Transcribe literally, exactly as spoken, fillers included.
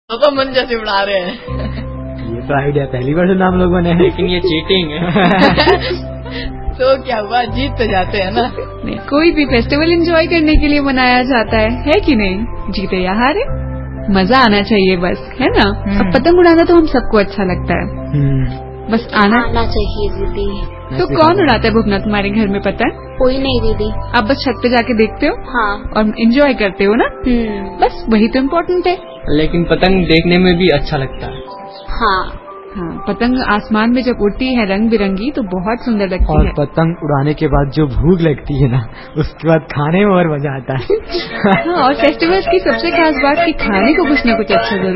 तो मन जैसे उड़ा रहे हैं। ये तो आइडिया पहली बार सुना हम लोगों ने, लेकिन ये चीटिंग है। तो क्या हुआ, जीत तो जाते हैं ना। नहीं, कोई भी फेस्टिवल एंजॉय करने के लिए मनाया जाता है, है कि नहीं? जीते या हारे, मजा आना चाहिए बस, है ना? अब पतंग उड़ाना तो हम सबको अच्छा लगता है, बस आना आना चाहिए दीदी। तो कौन उड़ाता है भुवना तुम्हारे घर में पतंग? कोई नहीं दीदी। आप बस छत पे जाके देखते हो? हाँ। और एंजॉय करते हो ना? बस वही तो इम्पोर्टेंट है। लेकिन पतंग देखने में भी अच्छा लगता है। हाँ हाँ, पतंग आसमान में जब उड़ती है रंग बिरंगी तो बहुत सुंदर लगती और है। और पतंग उड़ाने के बाद जो भूख लगती है ना, उसके बाद खाने में और मजा आता है। हाँ, और फेस्टिवल्स की सबसे खास बात कि खाने को कुछ न कुछ अच्छा जरूर